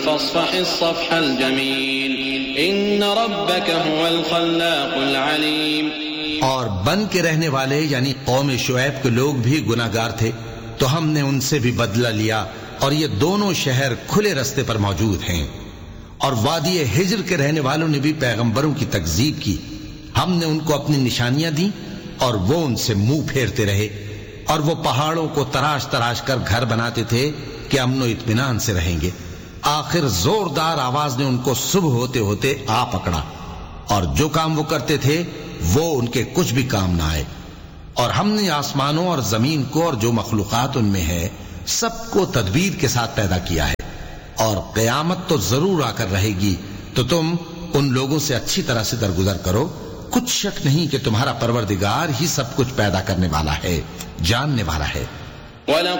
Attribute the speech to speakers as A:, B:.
A: फस्फ़हिस्सफ़्हल जमील इन्न रब्बक हुवल खल्लाकुल अलीम।
B: और बन के रहने वाले यानी कौम शुएब के लोग भी गुनाहगार थे, तो हमने उनसे भी बदला लिया, और ये दोनों शहर खुले रास्ते पर मौजूद हैं। और वादी हिज्र के रहने वालों ने भी पैगंबरों की तकज़ीब की। हमने उनको अपनी निशानियां दी और वो उनसे मुंह फेरते रहे, और वो पहाड़ों को तराश तराश कर घर बनाते थे कि अमनो इत्मीनान से रहेंगे। आखिर जोरदार आवाज ने उनको सुबह होते होते आ पकड़ा, और जो काम वो करते थे वो उनके कुछ भी काम ना आए। और हमने आसमानों और जमीन को और जो मखलूकात उनमें है सबको तदबीर के साथ पैदा किया है, और क़यामत तो जरूर आकर रहेगी, तो तुम उन लोगों से अच्छी तरह से दरगुजर करो। कुछ शक नहीं कि तुम्हारा परवरदिगार ही सब कुछ पैदा करने वाला है, जानने वाला है।
A: वलक़द